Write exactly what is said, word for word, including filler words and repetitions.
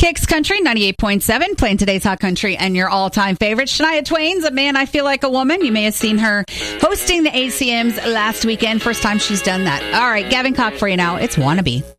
Kicks Country ninety-eight point seven, playing today's hot country and your all-time favorites. Shania Twain's A Man I Feel Like a Woman. You may have seen her hosting the A C Ms last weekend. First time she's done that. All right, Gavin Cock for you now. It's Wannabe.